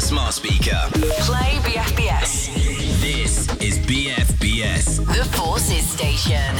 smart speaker. Play BFBS. This is BFBS. The Forces Station.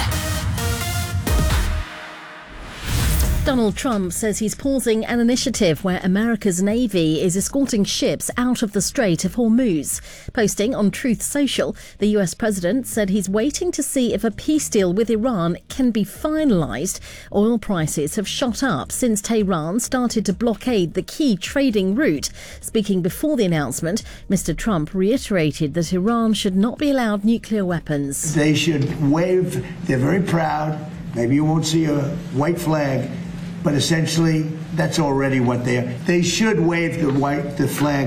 Donald Trump says he's pausing an initiative where America's Navy is escorting ships out of the Strait of Hormuz. Posting on Truth Social, the US president said he's waiting to see if a peace deal with Iran can be finalised. Oil prices have shot up since Tehran started to blockade the key trading route. Speaking before the announcement, Mr. Trump reiterated that Iran should not be allowed nuclear weapons. They should wave. They're very proud. Maybe you won't see a white flag. But essentially, that's already what they are. They should wave the white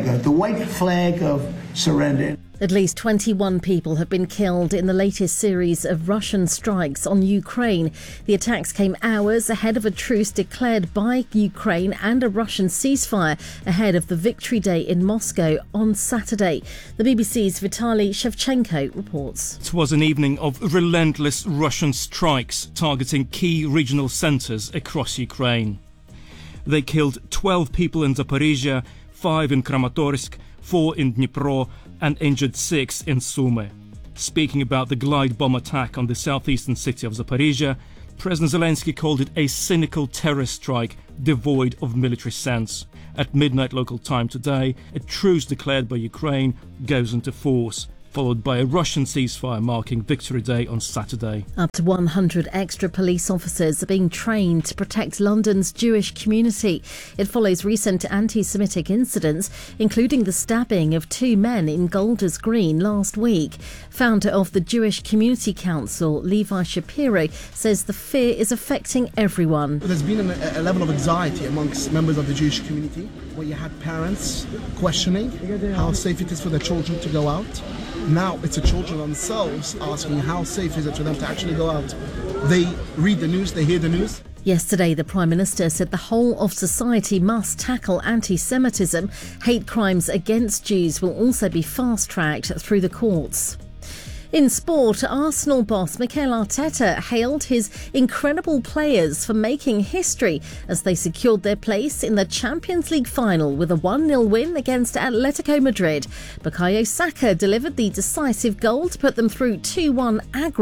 flag of surrender. At least 21 people have been killed in the latest series of Russian strikes on Ukraine. The attacks came hours ahead of a truce declared by Ukraine and a Russian ceasefire ahead of the Victory Day in Moscow on Saturday. The BBC's Vitaly Shevchenko reports. It was an evening of relentless Russian strikes targeting key regional centres across Ukraine. They killed 12 people in Zaporizhia, 5 in Kramatorsk, 4 in Dnipro, and injured 6 in Sumy. Speaking about the glide bomb attack on the southeastern city of Zaporizhia, President Zelensky called it a cynical terror strike devoid of military sense. At midnight local time today, a truce declared by Ukraine goes into force, followed by a Russian ceasefire marking Victory Day on Saturday. Up to 100 extra police officers are being trained to protect London's Jewish community. It follows recent anti-Semitic incidents, including the stabbing of 2 men in Golders Green last week. Founder of the Jewish Community Council, Levi Shapiro, says the fear is affecting everyone. There's been a level of anxiety amongst members of the Jewish community, where you had parents questioning how safe it is for their children to go out. Now it's the children themselves asking how safe is it for them to actually go out. They read the news, they hear the news. Yesterday, the Prime Minister said the whole of society must tackle anti-Semitism. Hate crimes against Jews will also be fast-tracked through the courts. In sport, Arsenal boss Mikel Arteta hailed his incredible players for making history as they secured their place in the Champions League final with a 1-0 win against Atletico Madrid. Bukayo Saka delivered the decisive goal to put them through 2-1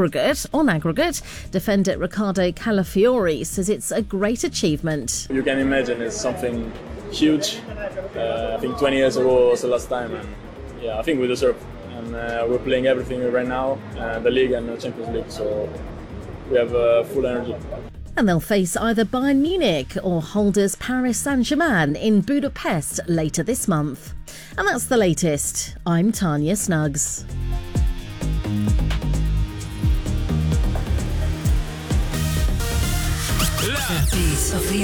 aggregate. Defender Ricardo Calafiori says it's a great achievement. You can imagine it's something huge. I think 20 years ago was the last time, and I think we deserve. And we're playing everything right now, the league and the Champions League, so we have full energy. And they'll face either Bayern Munich or holders Paris Saint-Germain in Budapest later this month. And that's the latest. I'm Tanya Snuggs. The beat of the